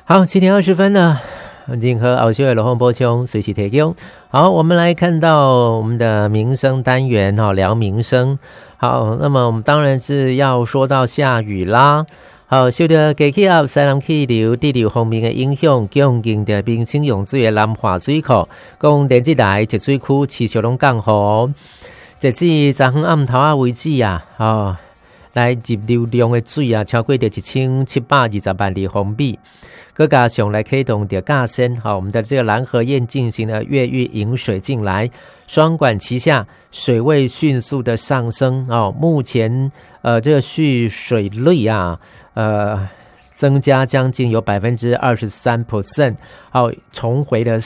好，7:20了，任何后续的路况补充随时提供。好，我们来看到我们的民生单元聊民生。好，那么我们当然是要说到下雨啦。好，受到低气压、西南气流、地流方面的影响，供应的民生用水的南华水库，供电子台集水区持续拢降雨。截至昨昏暗头为止啊，来入流量的水超过了1720万立方米。各加上来启动的架线，我们的这个蓝河堰进行了越狱引水进来，双管齐下，水位迅速的上升目前这个蓄水率增加将近有 23%， 重回了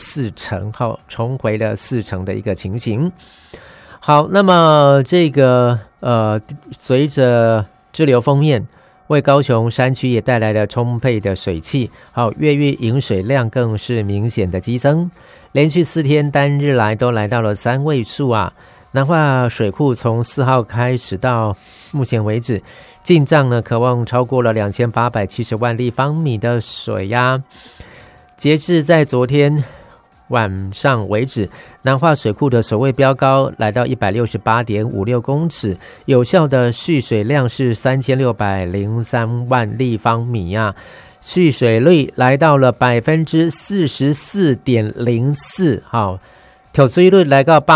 4成的一个情形。好，那么这个随着支流封面，为高雄山区也带来了充沛的水汽，越狱引水量更是明显的激增，连续4天单日来都来到了3位数啊。南化水库从4号开始到目前为止，进账呢可望超过了2870万立方米的水呀。截至在昨天晚上为止，南化水库的首位标高来到 168.56 公尺，有效的蓄水量是3603万立方米啊，蓄水率来到了 44.04%， 调水率来到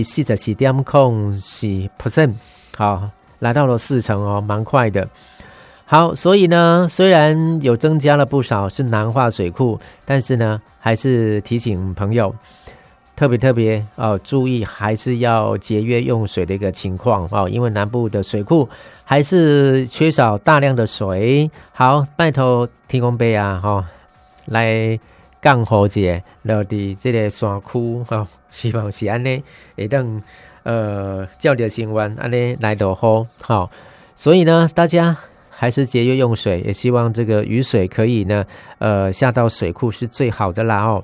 44.04%， 好，来到了4成蛮快的。好，所以呢，虽然有增加了不少是南化水库，但是呢，还是提醒朋友特别注意，还是要节约用水的一个情况因为南部的水库还是缺少大量的水。好，拜托天公伯来降雨者落伫这个山区希望是安尼会当照着新闻安尼来落雨所以呢，大家还是节约用水，也希望这个雨水可以呢下到水库是最好的啦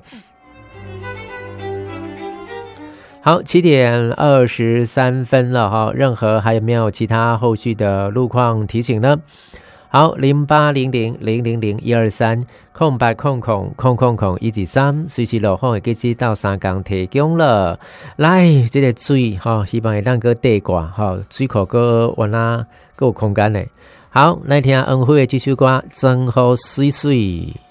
好，7:23了任何还有没有其他后续的路况提醒呢？好，0800000123空白空123，随时落雨的机制到3天提供了。来，这个水希望会当个地挂水库个原来个有空间的。好，来听恩惠的这首歌，真好水水。